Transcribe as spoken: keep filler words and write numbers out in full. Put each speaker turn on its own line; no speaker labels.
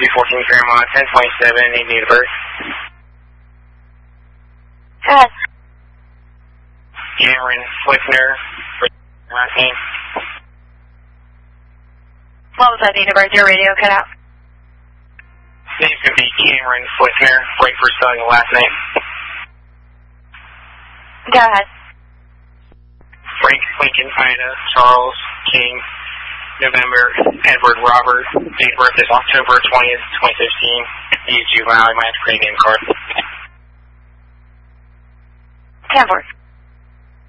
two fourteen Fairmont, ten twenty-seven, need date of birth.
Go ahead.
Cameron Flickner, last name.
What was that date of birth? Your radio cut out.
Name's going to be Cameron Flickner, right for spelling the last name.
Go ahead.
Frank Lincoln Ida, Charles King, November, Edward Robert, date of birth is October twentieth, twenty fifteen. He's juvenile, I might have to create a name card.
ten four.